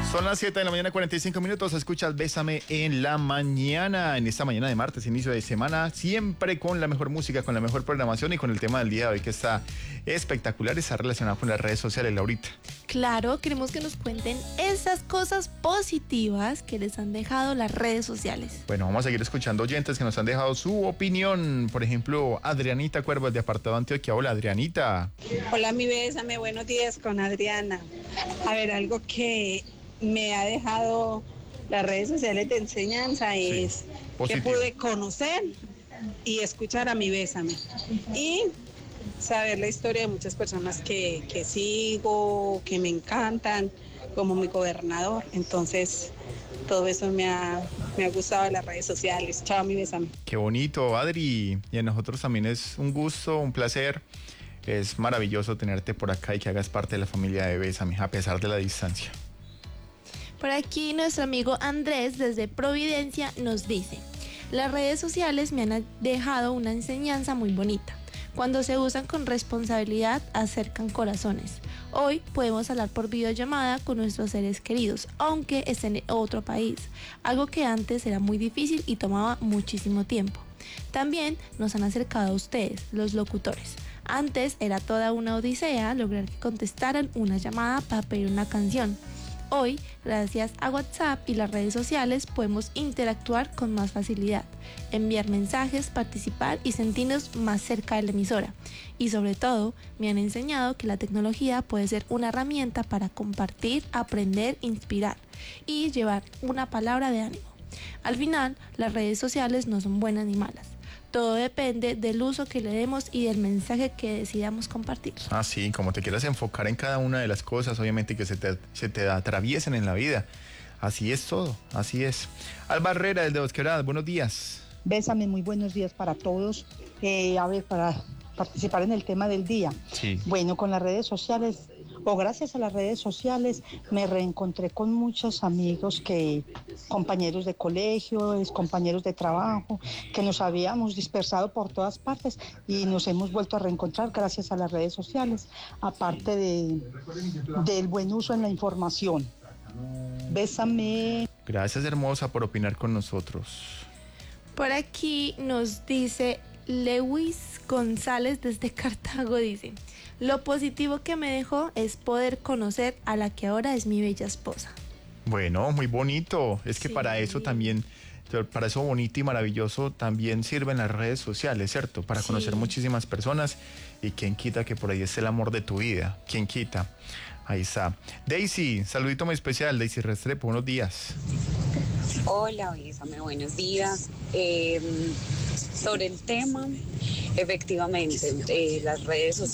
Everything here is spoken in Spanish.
Son las 7 de la mañana, 45 minutos. Escuchas Bésame en la mañana. En esta mañana de martes, inicio de semana, siempre con la mejor música, con la mejor programación y con el tema del día de hoy que está espectacular, está relacionado con las redes sociales, Laurita. Claro, queremos que nos cuenten esas cosas positivas que les han dejado las redes sociales. Bueno, vamos a seguir escuchando oyentes que nos han dejado su opinión. Por ejemplo, Adrianita Cuervos de Apartado Antioquia. Hola, Adrianita. Hola, mi Bésame, buenos días con Adriana. A ver, algo que me ha dejado las redes sociales de enseñanza es que pude conocer y escuchar a mi Bésame y saber la historia de muchas personas que sigo, que me encantan, como mi gobernador. Entonces, todo eso me ha gustado de las redes sociales. Chao, mi Bésame. Qué bonito, Adri. Y a nosotros también es un gusto, un placer. Es maravilloso tenerte por acá y que hagas parte de la familia de Bésame, a pesar de la distancia. Por aquí nuestro amigo Andrés desde Providencia nos dice: las redes sociales me han dejado una enseñanza muy bonita. Cuando se usan con responsabilidad acercan corazones. Hoy podemos hablar por videollamada con nuestros seres queridos, aunque estén en otro país, algo que antes era muy difícil y tomaba muchísimo tiempo. También nos han acercado a ustedes, los locutores. Antes era toda una odisea lograr que contestaran una llamada para pedir una canción. Hoy, gracias a WhatsApp y las redes sociales, podemos interactuar con más facilidad, enviar mensajes, participar y sentirnos más cerca de la emisora. Y sobre todo, me han enseñado que la tecnología puede ser una herramienta para compartir, aprender, inspirar y llevar una palabra de ánimo. Al final, las redes sociales no son buenas ni malas. Todo depende del uso que le demos y del mensaje que decidamos compartir. Ah, sí, como te quieras enfocar en cada una de las cosas, obviamente que se te atraviesen en la vida. Así es todo, así es. Alba Herrera, desde Dos Quebradas, buenos días. Bésame, muy buenos días para todos. A ver, para participar en el tema del día. Sí. Bueno, con las redes sociales, o gracias a las redes sociales, me reencontré con muchos amigos compañeros de colegio, compañeros de trabajo, que nos habíamos dispersado por todas partes y nos hemos vuelto a reencontrar gracias a las redes sociales, aparte del buen uso en la información. Bésame. Gracias, hermosa, por opinar con nosotros. Por aquí nos dice Lewis González desde Cartago, dice: lo positivo que me dejó es poder conocer a la que ahora es mi bella esposa. Bueno, muy bonito. Es que sí, para eso también, para eso bonito y maravilloso también sirven las redes sociales, ¿cierto? Para conocer muchísimas personas y quién quita que por ahí esté el amor de tu vida. ¿Quién quita? Ahí está. Daisy, saludito muy especial. Daisy Restrepo, buenos días. Hola, Bésame, buenos días. Sobre el tema, efectivamente, las redes sociales